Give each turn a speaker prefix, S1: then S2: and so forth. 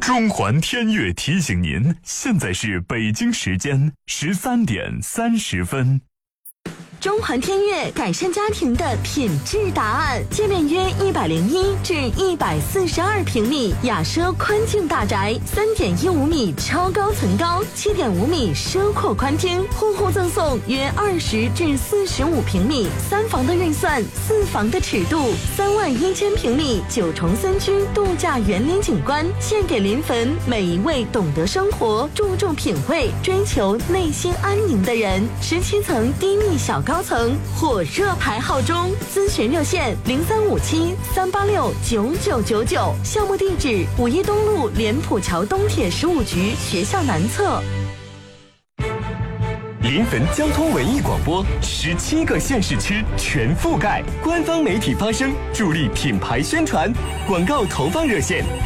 S1: 中环天悦提醒您，现在是北京时间13:30。
S2: 中环天悦改善家庭的品质答案，界面约101至142平米，雅奢宽境大宅，3.15米超高层高，7.5米奢阔宽厅，户户赠送约20至45平米，3房的预算，4房的尺度，31000平米9重3居度假园林景观，献给临汾每一位懂得生活、注重品味、追求内心安宁的人。17层低密小高层火热排号中，咨询热线0357-386-9999，项目地址5一东路莲浦桥东铁15局学校南侧。
S3: 临汾交通文艺广播，17个县市区全覆盖，官方媒体发声，助力品牌宣传，广告投放热线